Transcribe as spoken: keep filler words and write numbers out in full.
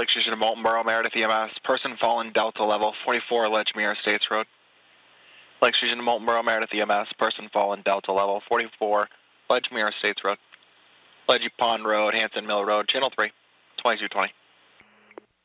Lake Station to Moltenboro, Meredith E M S. Person fallen Delta level, forty-four Ledgmere Estates Road. Lake Station to Moltenboro, Meredith E M S. Person fallen Delta level, forty-four Ledgmere Estates Road. Ledgy Pond Road, Hanson Mill Road, Channel three, twenty-two twenty.